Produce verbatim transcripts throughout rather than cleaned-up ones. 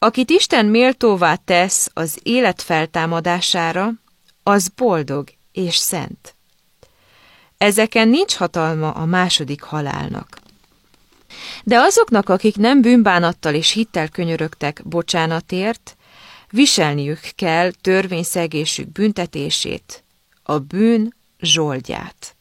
Akit Isten méltóvá tesz az élet feltámadására, az boldog és szent. Ezeken nincs hatalma a második halálnak. De azoknak, akik nem bűnbánattal és hittel könyörögtek bocsánatért, viselniük kell törvényszegésük büntetését, a bűn zsoldját.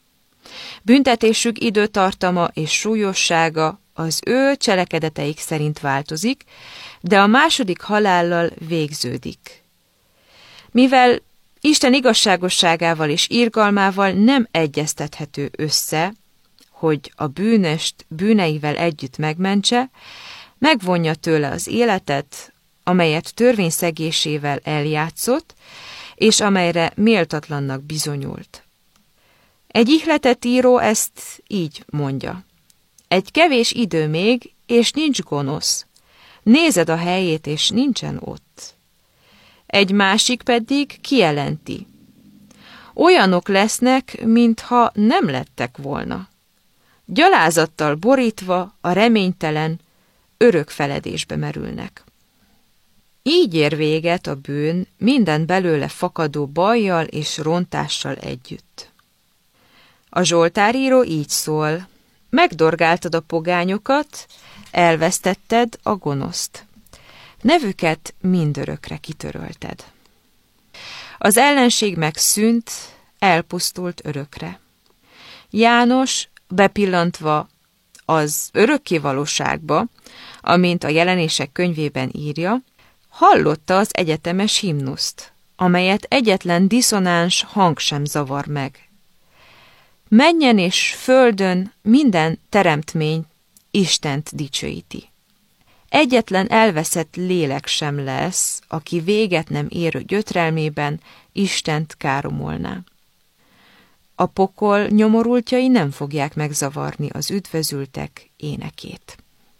Büntetésük időtartama és súlyossága az ő cselekedeteik szerint változik, de a második halállal végződik. Mivel Isten igazságosságával és irgalmával nem egyeztethető össze, hogy a bűnöst bűneivel együtt megmentse, megvonja tőle az életet, amelyet törvényszegésével eljátszott, és amelyre méltatlannak bizonyult. Egy ihletet író ezt így mondja. Egy kevés idő még, és nincs gonosz. Nézed a helyét, és nincsen ott. Egy másik pedig kijelenti. Olyanok lesznek, mintha nem lettek volna. Gyalázattal borítva a reménytelen, örök feledésbe merülnek. Így ér véget a bűn minden belőle fakadó bajjal és rontással együtt. A zsoltáríró így szól, megdorgáltad a pogányokat, elvesztetted a gonoszt. Nevüket mindörökre kitörölted. Az ellenség megszűnt, elpusztult örökre. János, bepillantva az örökkévalóságba, amint a Jelenések könyvében írja, hallotta az egyetemes himnuszt, amelyet egyetlen diszonáns hang sem zavar meg. Mennyen és földön minden teremtmény Istent dicsőíti. Egyetlen elveszett lélek sem lesz, aki véget nem érő gyötrelmében Istent káromolná. A pokol nyomorultjai nem fogják megzavarni az üdvözültek énekét.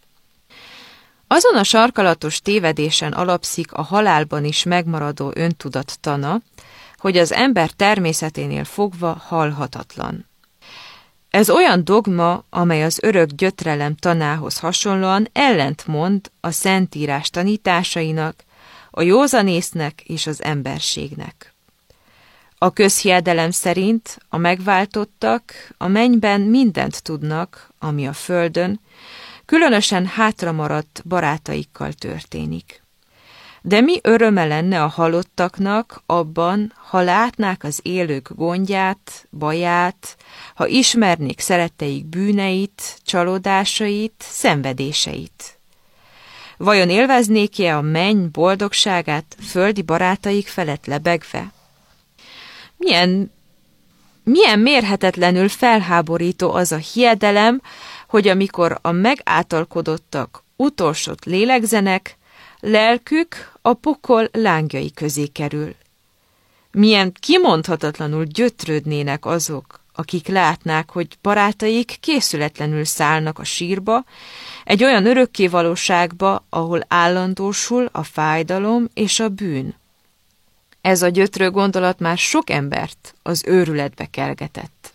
Azon a sarkalatos tévedésen alapszik a halálban is megmaradó öntudat tana, hogy az ember természeténél fogva halhatatlan. Ez olyan dogma, amely az örök gyötrelem tanához hasonlóan ellentmond a Szentírás tanításainak, a józanésznek és az emberségnek. A közhiedelem szerint a megváltottak a mennyben mindent tudnak, ami a földön, különösen hátramaradt barátaikkal történik. De mi öröme lenne a halottaknak abban, ha látnák az élők gondját, baját, ha ismernék szeretteik bűneit, csalódásait, szenvedéseit. Vajon élveznék-e a menny boldogságát földi barátaik felett lebegve? Milyen, milyen mérhetetlenül felháborító az a hiedelem, hogy amikor a megáltalkodottak utolsót lélegzenek, lelkük a pokol lángjai közé kerül. Milyen kimondhatatlanul gyötrődnének azok, akik látnák, hogy barátaik készületlenül szállnak a sírba, egy olyan örökkévalóságba, ahol állandósul a fájdalom és a bűn. Ez a gyötrő gondolat már sok embert az őrületbe kelgetett.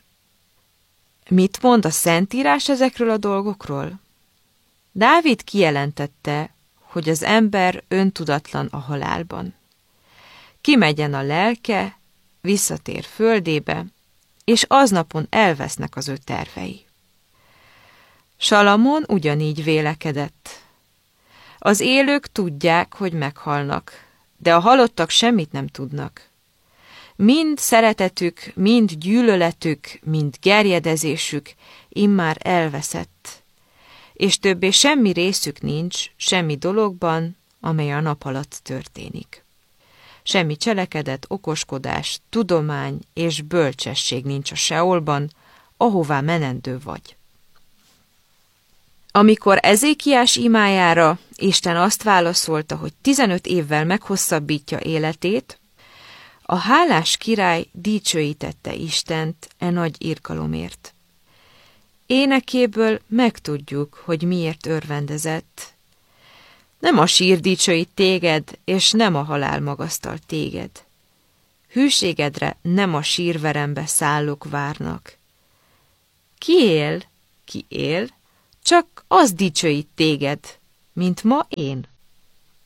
Mit mond a Szentírás ezekről a dolgokról? Dávid kijelentette, hogy az ember öntudatlan a halálban. Kimegyen a lelke, visszatér földébe, és aznapon elvesznek az ő tervei. Salamon ugyanígy vélekedett. Az élők tudják, hogy meghalnak, de a halottak semmit nem tudnak. Mind szeretetük, mind gyűlöletük, mind gerjedezésük immár elveszett, és többé semmi részük nincs, semmi dologban, amely a nap alatt történik. Semmi cselekedet, okoskodás, tudomány és bölcsesség nincs a Seolban, ahová menendő vagy. Amikor Ezékiás imájára Isten azt válaszolta, hogy tizenöt évvel meghosszabbítja életét, a hálás király dicsőítette Istent e nagy irgalomért. Énekéből megtudjuk, hogy miért örvendezett. Nem a sír dicsőít téged, és nem a halál magasztal téged. Hűségedre nem a sírverembe szállók várnak. Ki él, ki él, csak az dicsőít téged, mint ma én.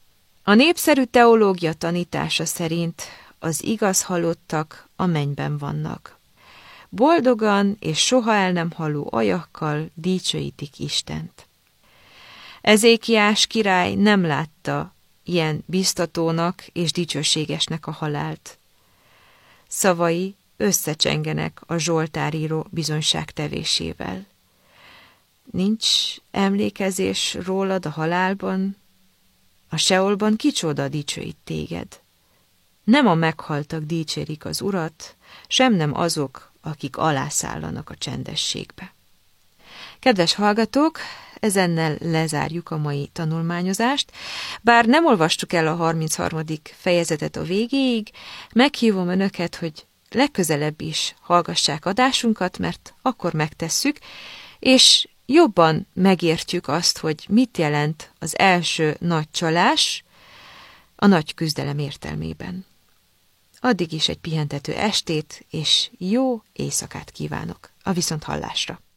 A népszerű teológia tanítása szerint az igaz halottak a mennyben vannak. Boldogan és soha el nem haló ajakkal dicsőítik Istent. Ezékiás király nem látta ilyen biztatónak és dicsőségesnek a halált. Szavai összecsengenek a zsoltáríró bizonyságtevésével. Nincs emlékezés rólad a halálban, a seolban kicsoda dicsőít téged. Nem a meghaltak dicsérik az Urat, sem nem azok, akik alászállanak a csendességbe. Kedves hallgatók, ezennel lezárjuk a mai tanulmányozást. Bár nem olvastuk el a harmincharmadik fejezetet a végéig, meghívom önöket, hogy legközelebb is hallgassák adásunkat, mert akkor megtesszük, és jobban megértjük azt, hogy mit jelent az első nagy csalás a nagy küzdelem értelmében. Addig is egy pihentető estét és jó éjszakát kívánok. A viszonthallásra!